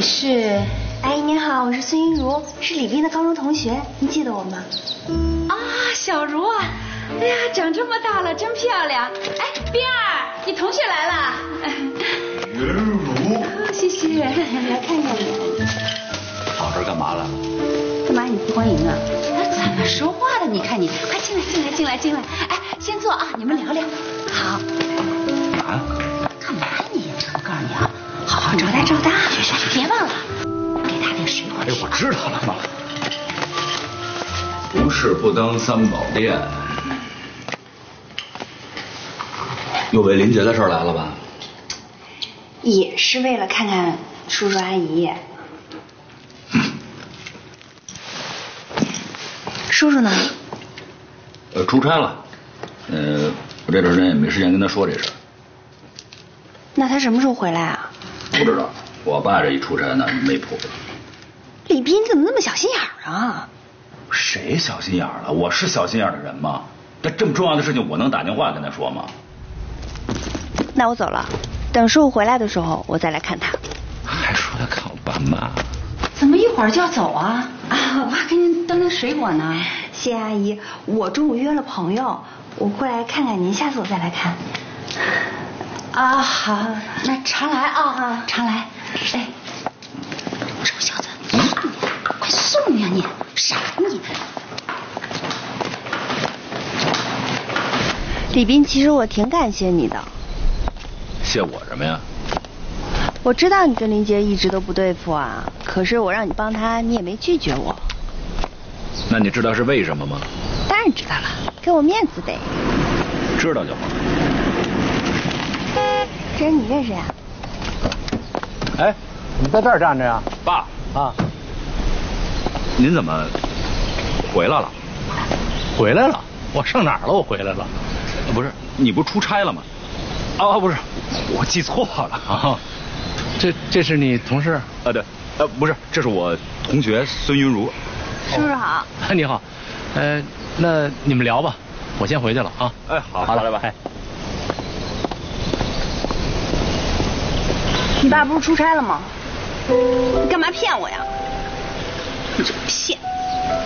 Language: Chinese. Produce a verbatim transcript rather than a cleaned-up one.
是。 阿姨您好，我是孙云如，是李斌的高中同学，您记得我吗？ 啊，小如啊，哎呀，长这么大了，真漂亮。哎，斌儿，你同学来了。 云如， 哦，谢谢，来看看你。 跑这儿干嘛了？ 干嘛你不欢迎啊？怎么说话的？你看你，快进来，进来，进来，进来。哎，先坐啊，你们聊聊。好。 啊？ 干嘛你？我告诉你啊，好好招待招待。别忘了。给他点水果吃。 哎，我知道了嘛。无事不登三宝殿。又为林杰的事来了吧？ 也是为了看看叔叔阿姨。叔叔呢？ 呃，出差了。呃，我这段时间也没时间跟他说这事。 那他什么时候回来啊？ 不知道，我爸这一出差那没谱了。 李斌，你怎么那么小心眼儿啊？ 谁小心眼儿了？我是小心眼儿的人吗？那这么重要的事情，我能打电话跟他说吗？ 那我走了，等叔叔回来的时候，我再来看他。 还说他看我爸妈。 怎么一会儿就要走啊？啊，我还给您端那水果呢。 谢阿姨，我中午约了朋友，我过来看看您，下次我再来看。 啊，好，那常来啊，常来。哎，臭小子，快送呀你，傻你！ 李斌，其实我挺感谢你的。 谢我什么呀？ 我知道你跟林杰一直都不对付啊，可是我让你帮他，你也没拒绝我。 那你知道是为什么吗？ 当然知道了，给我面子呗。 知道就好。 这人你认识呀？ 哎，你在这儿站着呀？ 爸啊， 您怎么回来了？ 回来了？我上哪儿了？我回来了。 不是，你不是出差了吗？啊，不是，我记错了啊。这这是你同事？ 啊，对，呃，不是，这是我同学孙云如。 叔叔好。 你好，呃，那你们聊吧，我先回去了啊。 哎，好， 好了， 来吧。 哎， 你爸不是出差了吗？你干嘛骗我呀？骗！